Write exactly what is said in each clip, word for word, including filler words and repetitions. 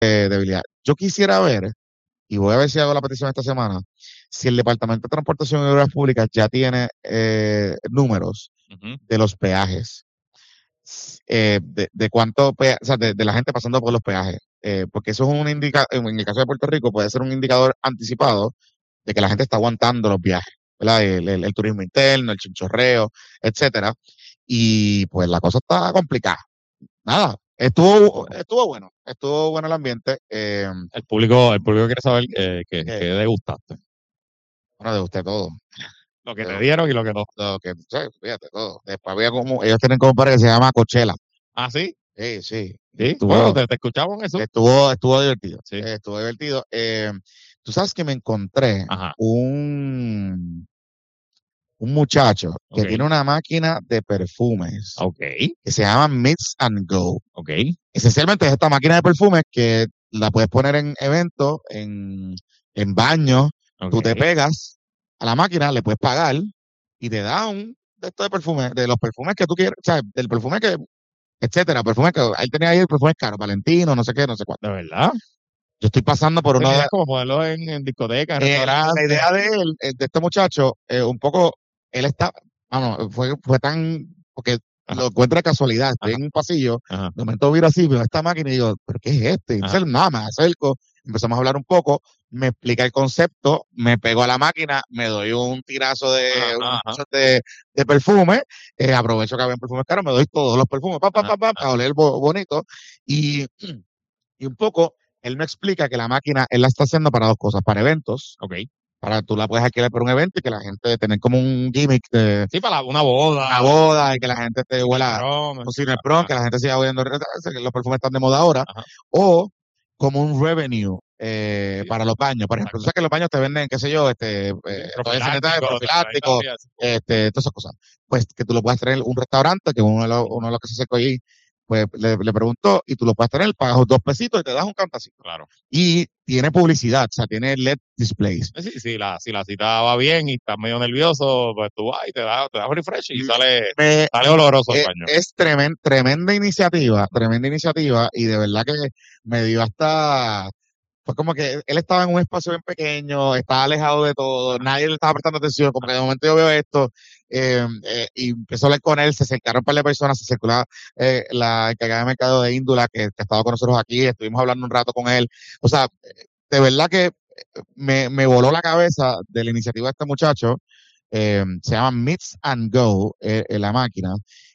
eh, debilidad. Yo quisiera ver, y voy a ver si hago la petición esta semana, si el Departamento de Transportación y Obras Públicas ya tiene eh, números Ujú. de los peajes, eh, de, de cuánto, pea- o sea, de, de la gente pasando por los peajes, eh, porque eso es un indica, en el caso de Puerto Rico puede ser un indicador anticipado de que la gente está aguantando los viajes, ¿verdad? El, el- el turismo interno, el chinchorreo, etcétera. Y pues la cosa está complicada. Nada, estuvo, estuvo bueno, estuvo bueno el ambiente. Eh, El público, el público quiere saber eh, que, que, que degustaste. bueno, de usted todo. Lo que De te usted, dieron y lo que no. todo, que, sí, fíjate, todo. Después había como, ellos tienen como para que se llama Coachella. ¿Ah, sí? Sí, sí. Y Sí. Bueno, estuvo, te, te escuchamos en eso. estuvo, estuvo divertido. Sí. eh, Estuvo divertido. Eh, tú sabes que me encontré Ajá. un, un muchacho que Ok. tiene una máquina de perfumes Ok. que se llama Mix and Go. Ok. Esencialmente es esta máquina de perfumes que la puedes poner en eventos, en, en baños. Tú te Ok. pegas a la máquina, le puedes pagar y te da un de estos de perfumes, de los perfumes que tú quieres, o sea, del perfume que, etcétera, perfumes que él tenía ahí, el perfume caro, Valentino, no sé qué, no sé cuánto. ¿De verdad? Yo estoy pasando por Pues uno de, querías como ponerlo en, en discoteca, en eh, la restaurantes. idea de él, eh, de este muchacho, eh, un poco, él está, vamos, fue, fue tan, porque Ajá. lo encuentra de casualidad, estoy Ajá. en un pasillo, Ajá. de momento viro así, veo esta máquina y digo, ¿pero qué es este? Y Ajá. entonces, nada, me acerco, empezamos a hablar un poco, me explica el concepto, me pego a la máquina, me doy un tirazo de, Ajá. un Ajá. shot de, de perfume, eh, aprovecho que había perfumes caros, me doy todos los perfumes, pa, pa, Ajá. pa, pa, a oler bo- bonito, y, y un poco, él me explica que la máquina, él la está haciendo para dos cosas, para eventos, Ok. para tú la puedes alquilar para un evento y que la gente tener como un gimmick de Sí, para la- una boda. una boda y que la gente te Cine huela prom. un cine prom, que la gente siga oyendo, que los perfumes están de moda ahora, Ajá. o como un revenue eh, Sí, para los baños. Por ejemplo, tú exacto. sabes que los baños te venden, qué sé yo, este, eh, Sí, toallas sanitarias, profiláctico, profilácticos, te- este, todas esas cosas. Pues que tú lo puedas tener en un restaurante, que uno de los, uno de los que se acercó allí, pues le, le preguntó, y tú lo puedes tener, pagas dos pesitos y te das un cantacito. Claro. Y tiene publicidad, o sea, tiene L E D displays. Sí, si la, si la cita va bien y estás medio nervioso, pues tú vas y te das te das un refresh y sale, Me, sale oloroso el eh, baño. es tremen- tremenda iniciativa, tremenda iniciativa, y de verdad que me dio hasta, fue como que él estaba en un espacio bien pequeño, estaba alejado de todo, nadie le estaba prestando atención, como que de momento yo veo esto, eh, eh, y empezó a hablar con él, se acercaron un par de personas, se acercó la, eh, la encargada de mercado de Índula, que, que estaba con nosotros aquí, estuvimos hablando un rato con él, o sea, de verdad que me, me voló la cabeza de la iniciativa de este muchacho, eh, se llama Mix and Go, eh, eh, la máquina,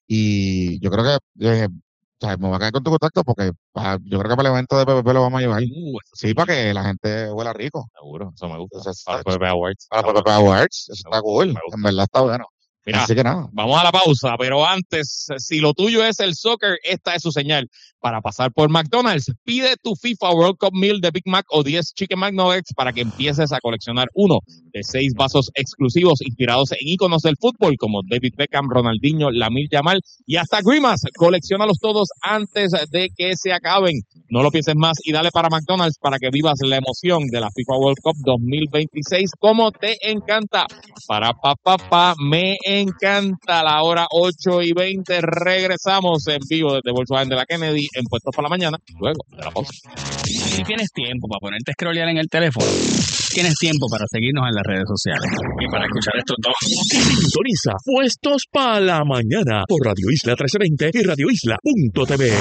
y yo creo que, yo dije, o sea, me voy a quedar con tu contacto porque pa- yo creo que para el evento de P P P lo vamos a llevar. Uh, eso Sí, para que la gente huela rico. seguro, eso me gusta. Entonces, Para está el P P P Awards. para Está P P P bueno. Awards, eso Me está gusta, cool. me En gusta. verdad está bueno. Mira, Así que nada. vamos a la pausa, pero antes, si lo tuyo es el soccer, esta es su señal. Para pasar por McDonald's, pide tu FIFA World Cup Meal de Big Mac o diez Chicken McNuggets para que empieces a coleccionar uno de seis vasos exclusivos inspirados en íconos del fútbol como David Beckham, Ronaldinho, Lamine Yamal y hasta Grimace. Colecciónalos todos antes de que se acaben. No lo pienses más y dale para McDonald's para que vivas la emoción de la FIFA World Cup dos mil veintiséis como te encanta. Para pa, pa, pa, me encanta la hora ocho y veinte. Regresamos en vivo desde Volkswagen de la Kennedy en Puestos para la Mañana, luego de la pausa. Si tienes tiempo para ponerte a scrollear en el teléfono, tienes tiempo para seguirnos en las redes sociales y para escuchar estos dos. Sintoniza Puestos para la Mañana por Radio Isla trece veinte y radio isla punto t v.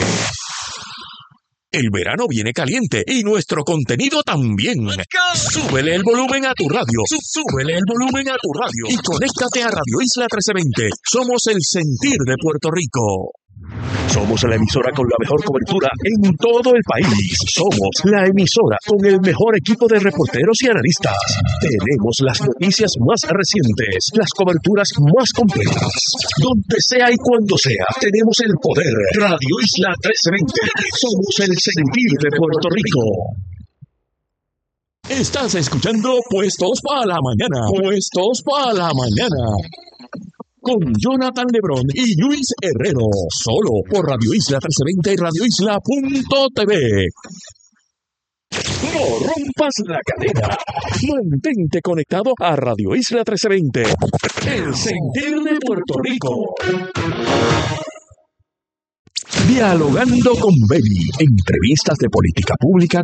El verano viene caliente y nuestro contenido también. Súbele el volumen a tu radio. Súbele el volumen a tu radio y conéctate a Radio Isla trece veinte. Somos el sentir de Puerto Rico. Somos la emisora con la mejor cobertura en todo el país. Somos la emisora con el mejor equipo de reporteros y analistas. Tenemos las noticias más recientes, las coberturas más completas. Donde sea y cuando sea, tenemos el poder. Radio Isla trece veinte. Somos el sentir de Puerto Rico. Estás escuchando Puestos para la Mañana. Puestos para la Mañana. Con Jonathan Lebrón y Luis Herrero. Solo por Radio Isla trece veinte y radio isla punto t v. No rompas la cadena. Mantente conectado a Radio Isla trece veinte. El sentir de Puerto Rico. Dialogando con Beli. Entrevistas de política pública,